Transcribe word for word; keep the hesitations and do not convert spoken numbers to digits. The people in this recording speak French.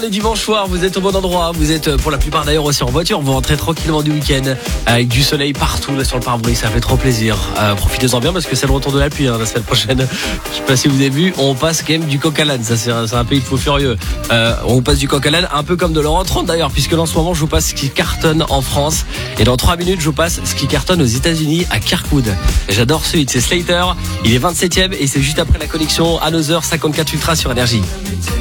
Le dimanche soir, vous êtes au bon endroit, vous êtes pour la plupart d'ailleurs aussi en voiture, vous rentrez tranquillement du week-end avec du soleil partout là sur le pare-brise, ça fait trop plaisir. Euh, profitez-en bien parce que c'est le retour de la pluie hein, la semaine prochaine. Je sais pas si vous avez vu, on passe quand même du coq à l'âne, ça c'est un, c'est un pays de fou furieux. Euh, on passe du coq à l'âne un peu comme de l'Euro trente d'ailleurs, puisque là en ce moment je vous passe ce qui cartonne en France et dans trois minutes je vous passe ce qui cartonne aux États-Unis à Kirkwood. Et j'adore ce hit, c'est Slater, il est vingt-septième et c'est juste après la connexion Another cinquante-quatre Ultra sur Énergie.